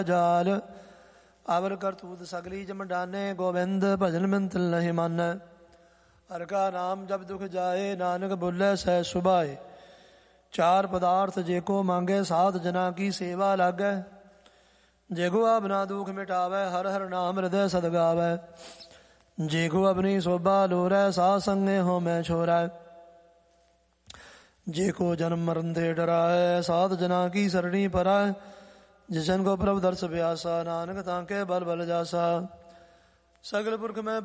जाल अवर करतूत सगली जम डाने गोविंद भजन मिंत नहीं मानै हर का नाम जब दुख जाए नानक बोले सह सुभाए चार पदार्थ जेको मांगे सात जना की सेवा लागे जेको अपना दुख मिटावे हर हर नाम हृदय सद गावे जेको अपनी शोभा लोरै साध संगे हो मैं छोरै जेको जन्म मरण दे डराए सात जना की सरणी पराए जिसन को प्रभु दर्श प्यासा नानक ताके बल बल जासा सगल पुरख में